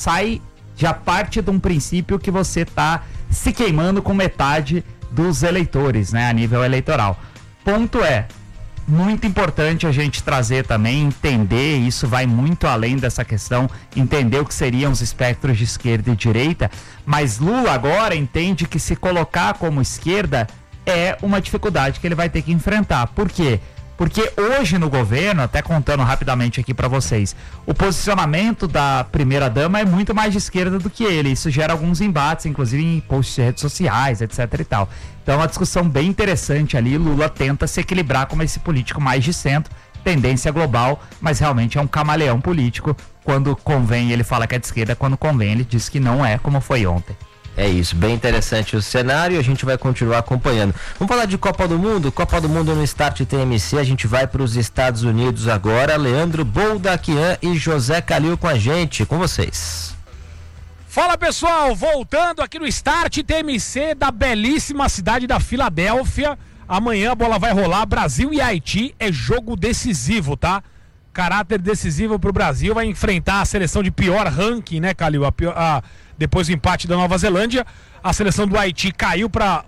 parte de um princípio que você está se queimando com metade dos eleitores, né, a nível eleitoral. Ponto é, muito importante a gente trazer também, entender, isso vai muito além dessa questão, entender o que seriam os espectros de esquerda e direita, mas Lula agora entende que se colocar como esquerda é uma dificuldade que ele vai ter que enfrentar. Por quê? Porque hoje no governo, até contando rapidamente aqui para vocês, o posicionamento da primeira-dama é muito mais de esquerda do que ele. Isso gera alguns embates, inclusive em posts de redes sociais, etc e tal. Então é uma discussão bem interessante ali. Lula tenta se equilibrar como esse político mais de centro, tendência global, mas realmente é um camaleão político. Quando convém ele fala que é de esquerda, quando convém ele diz que não é, como foi ontem. É isso, bem interessante o cenário, a gente vai continuar acompanhando. Vamos falar de Copa do Mundo? Copa do Mundo no Start TMC, a gente vai para os Estados Unidos agora. Leandro Boldaquian e José Calil com a gente, com vocês. Fala pessoal, voltando aqui no Start TMC da belíssima cidade da Filadélfia. Amanhã a bola vai rolar, Brasil e Haiti, é jogo decisivo, tá? Caráter decisivo pro Brasil, vai enfrentar a seleção de pior ranking, né, Calil? Depois do empate da Nova Zelândia, a seleção do Haiti caiu para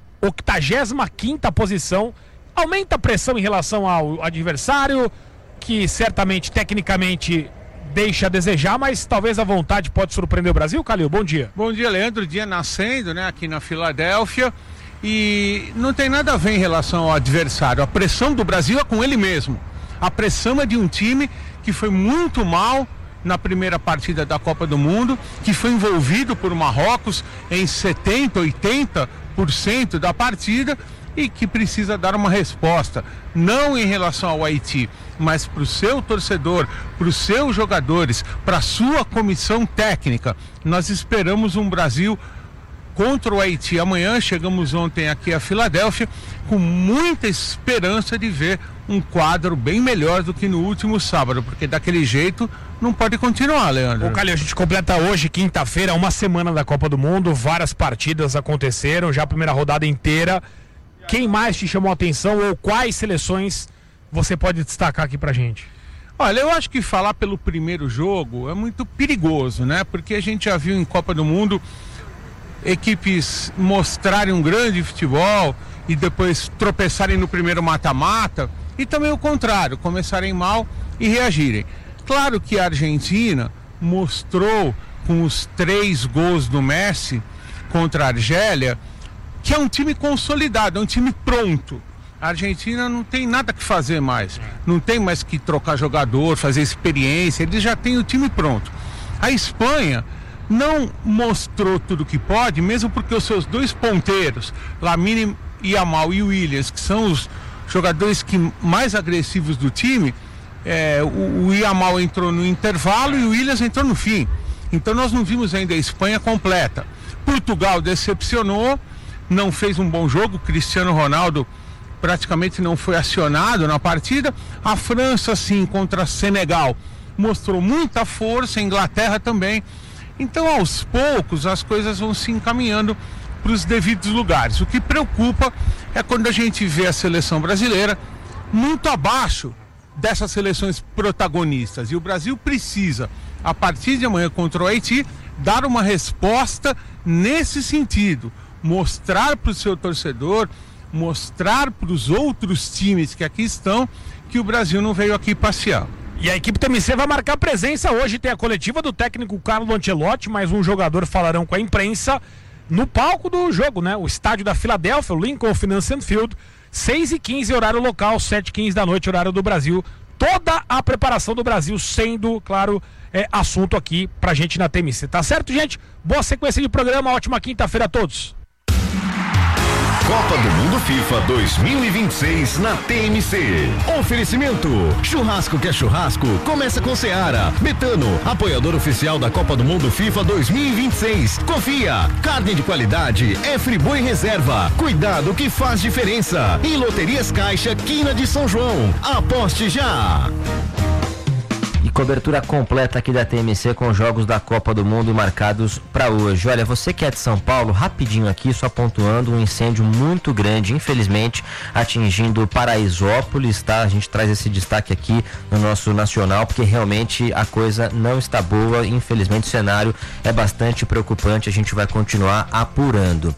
85ª posição. Aumenta a pressão em relação ao adversário, que certamente, tecnicamente, deixa a desejar, mas talvez a vontade pode surpreender o Brasil. Calil, bom dia. Bom dia, Leandro. Dia nascendo, né, aqui na Filadélfia. E não tem nada a ver em relação ao adversário. A pressão do Brasil é com ele mesmo. A pressão é de um time que foi muito mal na primeira partida da Copa do Mundo, que foi envolvido por Marrocos em 70%, 80% da partida e que precisa dar uma resposta, não em relação ao Haiti, mas para o seu torcedor, para os seus jogadores, para a sua comissão técnica. Nós esperamos um Brasil contra o Haiti amanhã. Chegamos ontem aqui a Filadélfia com muita esperança de ver um quadro bem melhor do que no último sábado, porque daquele jeito não pode continuar, Leandro. Ô, Calil, a gente completa hoje, quinta-feira, uma semana da Copa do Mundo, várias partidas aconteceram, já a primeira rodada inteira. Quem mais te chamou a atenção ou quais seleções você pode destacar aqui pra gente? Olha, eu acho que falar pelo primeiro jogo é muito perigoso, né? Porque a gente já viu em Copa do Mundo equipes mostrarem um grande futebol e depois tropeçarem no primeiro mata-mata, e também o contrário, começarem mal e reagirem. Claro que a Argentina mostrou com os 3 gols do Messi contra a Argélia que é um time consolidado, é um time pronto. A Argentina não tem nada que fazer mais, não tem mais que trocar jogador, fazer experiência, eles já têm o time pronto. A Espanha não mostrou tudo que pode, mesmo porque os seus 2 ponteiros, Lamine Yamal e Williams, que são os jogadores mais agressivos do time, o Yamal entrou no intervalo e o Williams entrou no fim. Então nós não vimos ainda a Espanha completa. Portugal decepcionou, não fez um bom jogo, Cristiano Ronaldo praticamente não foi acionado na partida. A França, sim, contra Senegal, mostrou muita força, a Inglaterra também. Então, aos poucos, as coisas vão se encaminhando para os devidos lugares. O que preocupa é quando a gente vê a seleção brasileira muito abaixo dessas seleções protagonistas. E o Brasil precisa, a partir de amanhã contra o Haiti, dar uma resposta nesse sentido. Mostrar para o seu torcedor, mostrar para os outros times que aqui estão, que o Brasil não veio aqui passear. E a equipe TMC vai marcar presença hoje, tem a coletiva do técnico Carlo Ancelotti, mais um jogador falarão com a imprensa no palco do jogo, né? O estádio da Filadélfia, o Lincoln Financial Field, 6h15 horário local, 7h15 da noite horário do Brasil. Toda a preparação do Brasil sendo, claro, assunto aqui pra gente na TMC, tá certo, gente? Boa sequência de programa, ótima quinta-feira a todos. Copa do Mundo FIFA 2026 na TMC. Oferecimento: churrasco que é churrasco, começa com Seara. Betano, apoiador oficial da Copa do Mundo FIFA 2026. Confia, carne de qualidade é Friboi Reserva. Cuidado que faz diferença. E Loterias Caixa, Quina de São João. Aposte já. E cobertura completa aqui da TMC com jogos da Copa do Mundo marcados para hoje. Olha, você que é de São Paulo, rapidinho aqui, só pontuando, um incêndio muito grande, infelizmente, atingindo Paraisópolis, tá? A gente traz esse destaque aqui no nosso Nacional, porque realmente a coisa não está boa, infelizmente o cenário é bastante preocupante, a gente vai continuar apurando.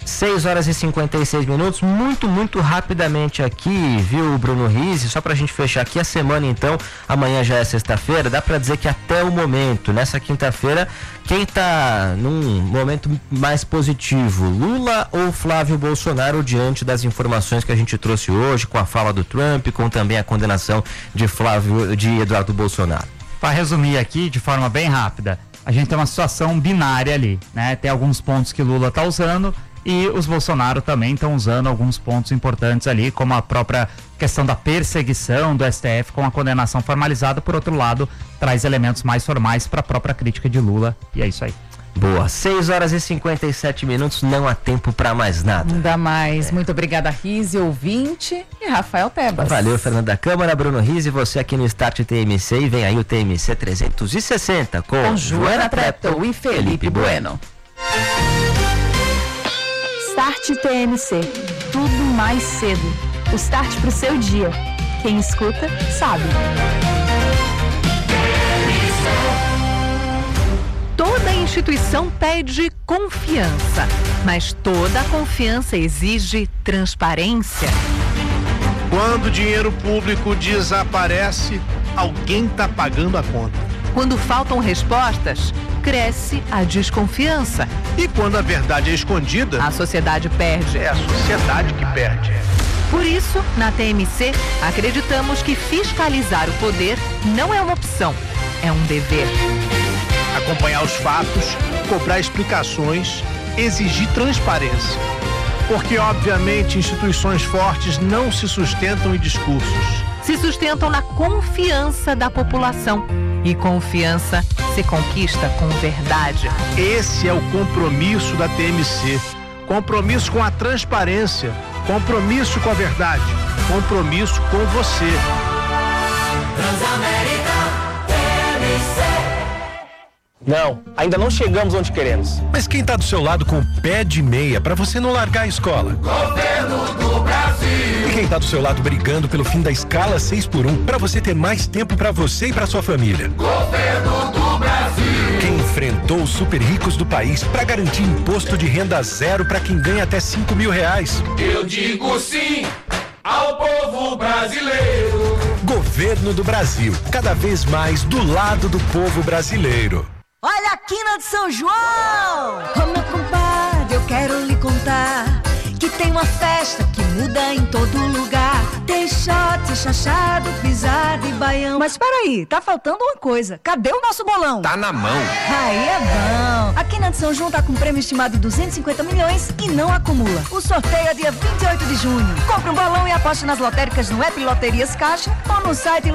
6h56, muito rapidamente aqui, viu, Bruno Rizzi, só pra gente fechar aqui a semana então, amanhã já é sexta-feira, dá pra dizer que até o momento, nessa quinta-feira, quem tá num momento mais positivo, Lula ou Flávio Bolsonaro, diante das informações que a gente trouxe hoje, com a fala do Trump, com também a condenação de Eduardo Bolsonaro? Para resumir aqui de forma bem rápida, a gente tem uma situação binária ali, né? Tem alguns pontos que Lula tá usando e os Bolsonaro também estão usando alguns pontos importantes ali, como a própria questão da perseguição do STF com a condenação formalizada. Por outro lado, traz elementos mais formais para a própria crítica de Lula, e é isso aí. Boa, 6h57, não há tempo para mais nada. Ainda mais. Muito obrigada, Rizzi, ouvinte, e Rafael Tebas. Valeu, Fernanda Câmara, Bruno Rizzi, você aqui no Start TMC, e vem aí o TMC 360 com Joana Treptow e Felipe Bueno. Start TMC, tudo mais cedo. O start pro seu dia. Quem escuta, sabe. Toda instituição pede confiança, mas toda confiança exige transparência. Quando o dinheiro público desaparece, alguém está pagando a conta. Quando faltam respostas, cresce a desconfiança. E quando a verdade é escondida, a sociedade perde. É a sociedade que perde. Por isso, na TMC, acreditamos que fiscalizar o poder não é uma opção, é um dever. Acompanhar os fatos, cobrar explicações, exigir transparência. Porque, obviamente, instituições fortes não se sustentam em discursos. Se sustentam na confiança da população. E confiança se conquista com verdade. Esse é o compromisso da TMC. Compromisso com a transparência. Compromisso com a verdade. Compromisso com você. Transamérica TMC. Não, ainda não chegamos onde queremos. Mas quem tá do seu lado com o pé de meia pra você não largar a escola? Governo do Brasil. E quem tá do seu lado brigando pelo fim da escala 6x1 pra você ter mais tempo pra você e pra sua família? Governo do Brasil. Quem enfrentou os super ricos do país pra garantir imposto de renda zero pra quem ganha até R$5.000? Eu digo sim ao povo brasileiro. Governo do Brasil, cada vez mais do lado do povo brasileiro. Olha a quina de São João! Ô meu compadre, eu quero lhe contar que tem uma festa que muda em todo lugar. Tem shot, chachado, pisado e baião. Mas peraí, tá faltando uma coisa. Cadê o nosso bolão? Tá na mão. Aí é bom. A quina de São João tá com prêmio estimado de 250 milhões e não acumula. O sorteio é dia 28 de junho. Compre um bolão e aposte nas lotéricas no app Loterias Caixa ou no site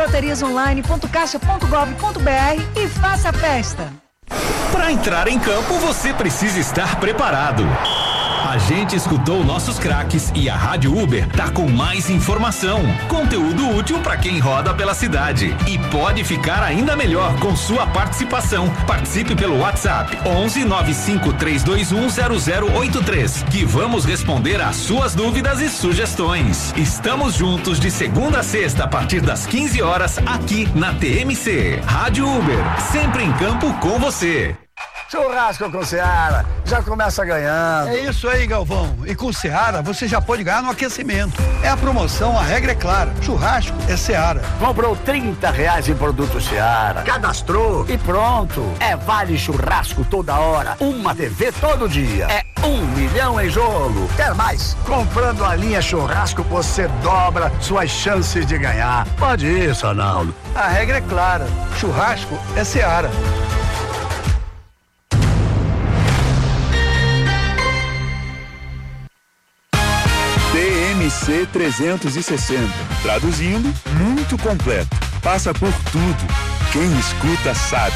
loteriasonline.caixa.gov.br e faça a festa. Para entrar em campo, você precisa estar preparado. A gente escutou nossos craques e a Rádio Uber tá com mais informação, conteúdo útil para quem roda pela cidade. E pode ficar ainda melhor com sua participação. Participe pelo WhatsApp 11 95 321 0083, que vamos responder às suas dúvidas e sugestões. Estamos juntos de segunda a sexta a partir das 15 horas aqui na TMC. Rádio Uber, sempre em campo com você. Churrasco com Seara, já começa ganhando. É isso aí, Galvão. E com Seara, você já pode ganhar no aquecimento. É a promoção, a regra é clara. Churrasco é Seara. Comprou R$30 em produto Seara, cadastrou e pronto. É vale churrasco toda hora, uma TV todo dia. É 1 milhão em jogo. Quer mais? Comprando a linha churrasco, você dobra suas chances de ganhar. Pode ir, Sonaldo. A regra é clara. Churrasco é Seara. TMC 360. Traduzindo, muito completo. Passa por tudo. Quem escuta sabe.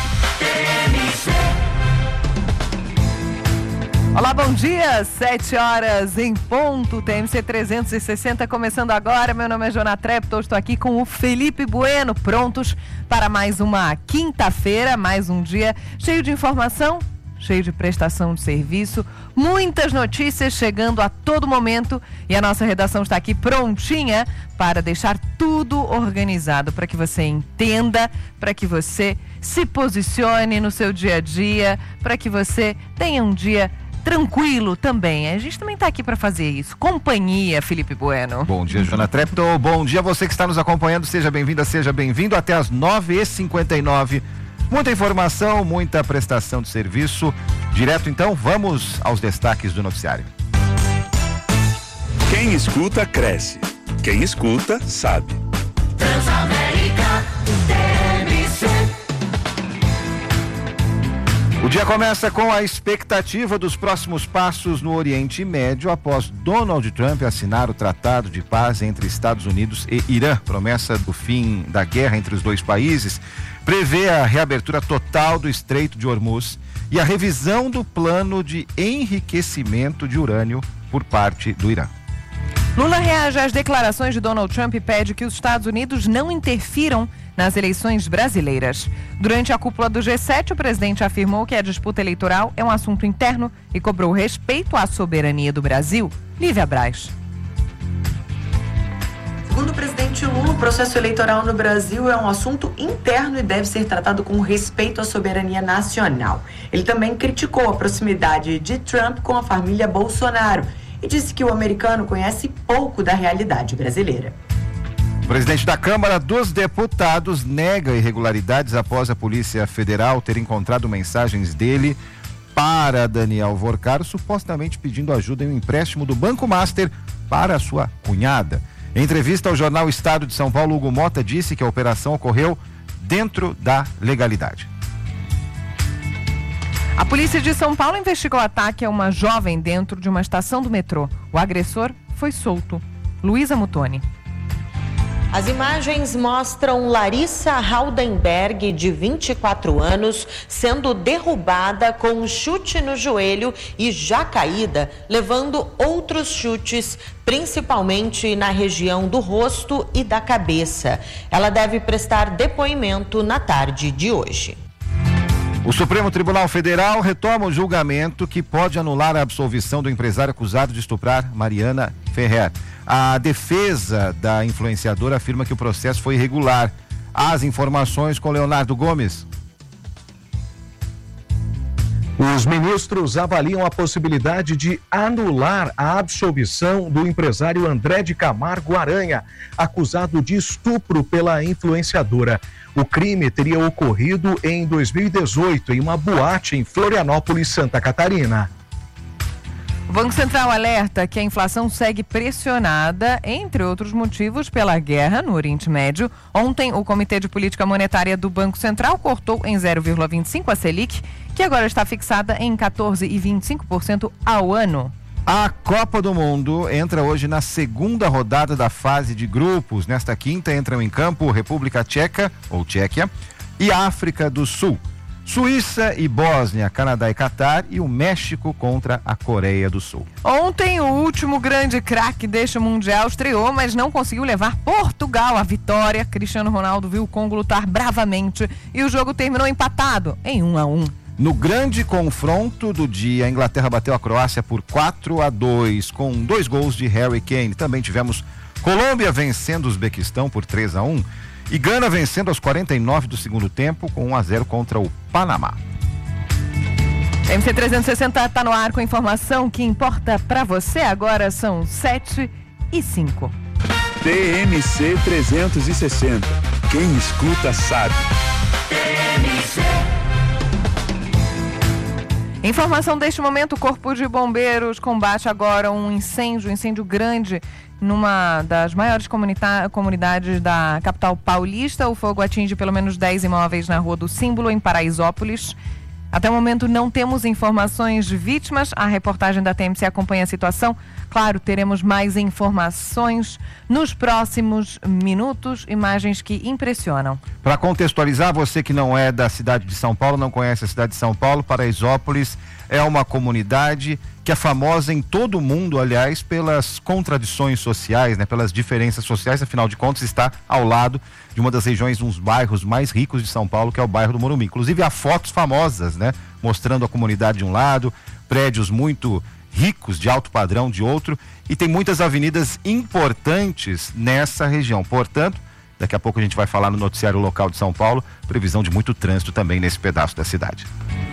Olá, bom dia, 7 horas em ponto, TMC 360 começando agora. Meu nome é Jona Trepto, estou aqui com o Felipe Bueno, prontos para mais uma quinta-feira, mais um dia cheio de informação, cheio de prestação de serviço, muitas notícias chegando a todo momento e a nossa redação está aqui prontinha para deixar tudo organizado para que você entenda, para que você se posicione no seu dia a dia, para que você tenha um dia tranquilo também. A gente também está aqui para fazer isso. Companhia, Felipe Bueno. Bom dia, Jona Trepto. Bom dia a você que está nos acompanhando. Seja bem-vinda, seja bem-vindo até as 9h59. Muita informação, muita prestação de serviço. Direto então, vamos aos destaques do noticiário. Quem escuta, cresce. Quem escuta, sabe. Transamérica TMC. O dia começa com a expectativa dos próximos passos no Oriente Médio após Donald Trump assinar o Tratado de Paz entre Estados Unidos e Irã. Promessa do fim da guerra entre os dois países prevê a reabertura total do Estreito de Hormuz e a revisão do plano de enriquecimento de urânio por parte do Irã. Lula reage às declarações de Donald Trump e pede que os Estados Unidos não interfiram nas eleições brasileiras. Durante a cúpula do G7, o presidente afirmou que a disputa eleitoral é um assunto interno e cobrou respeito à soberania do Brasil. Lívia Braz. Segundo o presidente Lula, o processo eleitoral no Brasil é um assunto interno e deve ser tratado com respeito à soberania nacional. Ele também criticou a proximidade de Trump com a família Bolsonaro e disse que o americano conhece pouco da realidade brasileira. O presidente da Câmara dos Deputados nega irregularidades após a Polícia Federal ter encontrado mensagens dele para Daniel Vorcaro, supostamente pedindo ajuda em um empréstimo do Banco Master para a sua cunhada. Em entrevista ao jornal Estado de São Paulo, Hugo Mota disse que a operação ocorreu dentro da legalidade. A polícia de São Paulo investigou o ataque a uma jovem dentro de uma estação do metrô. O agressor foi solto. Luísa Mutoni. As imagens mostram Larissa Haldenberg, de 24 anos, sendo derrubada com um chute no joelho e já caída, levando outros chutes, principalmente na região do rosto e da cabeça. Ela deve prestar depoimento na tarde de hoje. O Supremo Tribunal Federal retoma o julgamento que pode anular a absolvição do empresário acusado de estuprar Mariana Ferrer. A defesa da influenciadora afirma que o processo foi irregular. As informações com Leonardo Gomes. Os ministros avaliam a possibilidade de anular a absolvição do empresário André de Camargo Aranha, acusado de estupro pela influenciadora. O crime teria ocorrido em 2018 em uma boate em Florianópolis, Santa Catarina. O Banco Central alerta que a inflação segue pressionada, entre outros motivos, pela guerra no Oriente Médio. Ontem, o Comitê de Política Monetária do Banco Central cortou em 0,25 a Selic, que agora está fixada em 14,25% ao ano. A Copa do Mundo entra hoje na segunda rodada da fase de grupos. Nesta quinta entram em campo República Tcheca, ou Tchequia, e África do Sul. Suíça e Bósnia, Canadá e Catar, e o México contra a Coreia do Sul. Ontem, o último grande craque deste Mundial estreou, mas não conseguiu levar Portugal à vitória. Cristiano Ronaldo viu o Congo lutar bravamente e o jogo terminou empatado em 1-1. No grande confronto do dia, a Inglaterra bateu a Croácia por 4-2, com 2 gols de Harry Kane. Também tivemos Colômbia vencendo o Uzbequistão por 3-1 e Gana vencendo aos 49 do segundo tempo com 1-0 contra o Panamá. MC 360 está no ar com a informação que importa para você. Agora são 7h05. TMC 360. Quem escuta sabe. Informação deste momento: o Corpo de Bombeiros combate agora um incêndio grande numa das maiores comunidades da capital paulista. O fogo atinge pelo menos 10 imóveis na Rua do Símbolo, em Paraisópolis. Até o momento não temos informações de vítimas. A reportagem da TMC acompanha a situação. Claro, teremos mais informações nos próximos minutos, imagens que impressionam. Para contextualizar, você que não é da cidade de São Paulo, não conhece a cidade de São Paulo, Paraisópolis é uma comunidade que é famosa em todo o mundo, aliás, pelas contradições sociais, né? Pelas diferenças sociais. Afinal de contas, está ao lado de uma das regiões, uns bairros mais ricos de São Paulo, que é o bairro do Morumbi. Inclusive, há fotos famosas, né? Mostrando a comunidade de um lado, prédios muito ricos, de alto padrão, de outro, e tem muitas avenidas importantes nessa região. Portanto, daqui a pouco a gente vai falar no noticiário local de São Paulo, previsão de muito trânsito também nesse pedaço da cidade.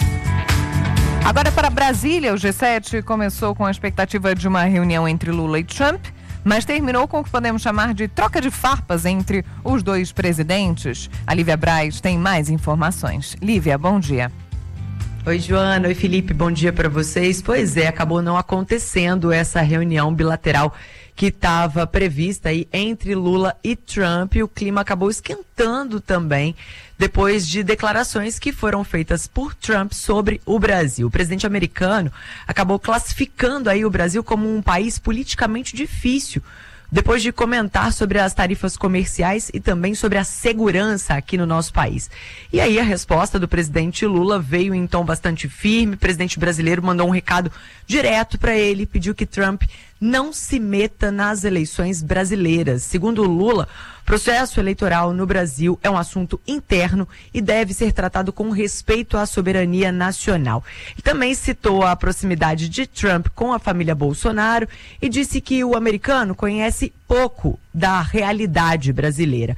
Agora para Brasília, o G7 começou com a expectativa de uma reunião entre Lula e Trump, mas terminou com o que podemos chamar de troca de farpas entre os dois presidentes. A Lívia Braz tem mais informações. Lívia, bom dia. Oi, Joana. Oi, Felipe. Bom dia para vocês. Pois é, acabou não acontecendo essa reunião bilateral que estava prevista aí entre Lula e Trump. O clima acabou esquentando também depois de declarações que foram feitas por Trump sobre o Brasil. O presidente americano acabou classificando aí o Brasil como um país politicamente difícil, depois de comentar sobre as tarifas comerciais e também sobre a segurança aqui no nosso país. E aí a resposta do presidente Lula veio em tom bastante firme. O presidente brasileiro mandou um recado direto para ele, pediu que Trump não se meta nas eleições brasileiras. Segundo Lula, o processo eleitoral no Brasil é um assunto interno e deve ser tratado com respeito à soberania nacional. E também citou a proximidade de Trump com a família Bolsonaro e disse que o americano conhece pouco da realidade brasileira.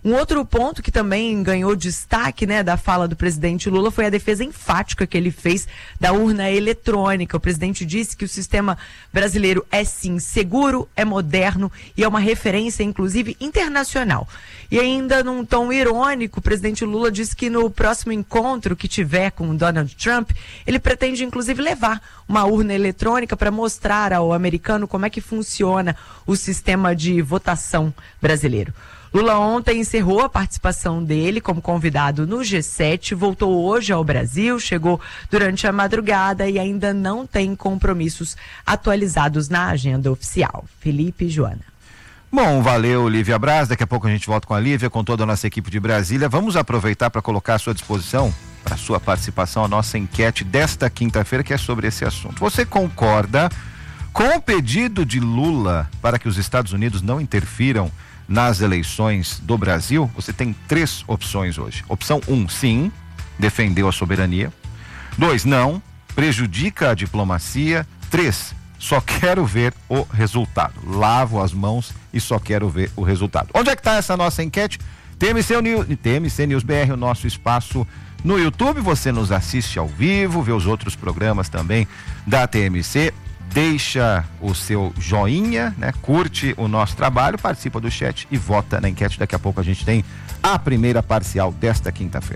Um outro ponto que também ganhou destaque, né, da fala do presidente Lula foi a defesa enfática que ele fez da urna eletrônica. O presidente disse que o sistema brasileiro é sim seguro, é moderno e é uma referência, inclusive, internacional. E ainda num tom irônico, o presidente Lula disse que no próximo encontro que tiver com o Donald Trump, ele pretende, inclusive, levar uma urna eletrônica para mostrar ao americano como é que funciona o sistema de votação brasileiro. Lula ontem encerrou a participação dele como convidado no G7, voltou hoje ao Brasil, chegou durante a madrugada e ainda não tem compromissos atualizados na agenda oficial. Felipe e Joana. Bom, valeu, Lívia Braz. Daqui a pouco a gente volta com a Lívia, com toda a nossa equipe de Brasília. Vamos aproveitar para colocar à sua disposição, para a sua participação, a nossa enquete desta quinta-feira, que é sobre esse assunto. Você concorda com o pedido de Lula para que os Estados Unidos não interfiram nas eleições do Brasil? Você tem 3 opções hoje. Opção 1, sim, defendeu a soberania. 2, não, prejudica a diplomacia. 3, só quero ver o resultado. Lavo as mãos e só quero ver o resultado. Onde é que está essa nossa enquete? TMC News BR, o nosso espaço no YouTube. Você nos assiste ao vivo, vê os outros programas também da TMC. Deixa o seu joinha, né? Curte o nosso trabalho, participa do chat e vota na enquete. Daqui a pouco a gente tem a primeira parcial desta quinta-feira.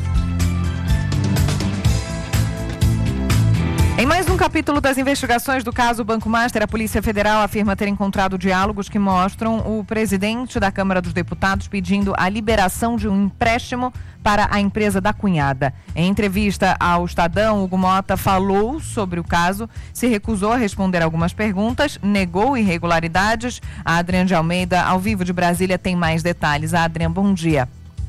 Em mais um capítulo das investigações do caso Banco Master, a Polícia Federal afirma ter encontrado diálogos que mostram o presidente da Câmara dos Deputados pedindo a liberação de um empréstimo para a empresa da cunhada. Em entrevista ao Estadão, Hugo Mota falou sobre o caso, se recusou a responder algumas perguntas, negou irregularidades. A Adriana de Almeida, ao vivo de Brasília, tem mais detalhes. Adriana, bom dia.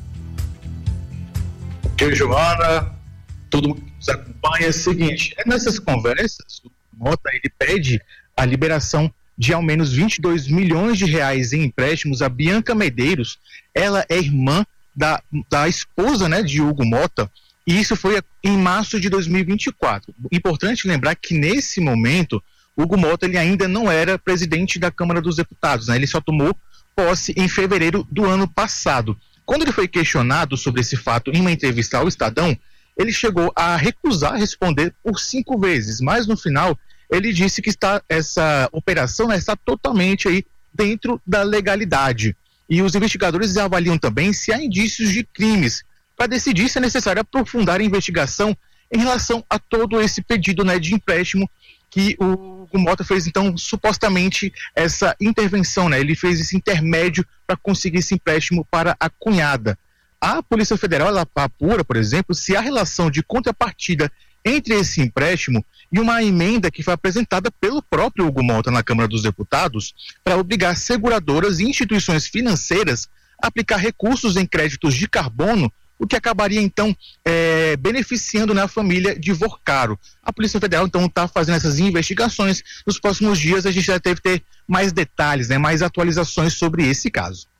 Ok, Joana, todo mundo que nos acompanha, é o seguinte, nessas conversas, o Mota, ele pede a liberação de ao menos 22 milhões de reais em empréstimos a Bianca Medeiros. Ela é irmã da esposa, né, de Hugo Mota, e isso foi em março de 2024. Importante lembrar que nesse momento, Hugo Mota ele ainda não era presidente da Câmara dos Deputados, né? Ele só tomou posse em fevereiro do ano passado. Quando ele foi questionado sobre esse fato em uma entrevista ao Estadão, ele chegou a recusar responder por 5 vezes, mas no final ele disse que essa operação está totalmente aí dentro da legalidade. E os investigadores avaliam também se há indícios de crimes, para decidir se é necessário aprofundar a investigação em relação a todo esse pedido, né, de empréstimo que o Hugo Mota fez, então, supostamente essa intervenção, né? Ele fez esse intermédio para conseguir esse empréstimo para a cunhada. A Polícia Federal, ela apura, por exemplo, se há relação de contrapartida entre esse empréstimo e uma emenda que foi apresentada pelo próprio Hugo Mota na Câmara dos Deputados para obrigar seguradoras e instituições financeiras a aplicar recursos em créditos de carbono, o que acabaria, então, beneficiando, né, a família de Vorcaro. A Polícia Federal, então, está fazendo essas investigações. Nos próximos dias a gente já deve ter mais detalhes, né, mais atualizações sobre esse caso.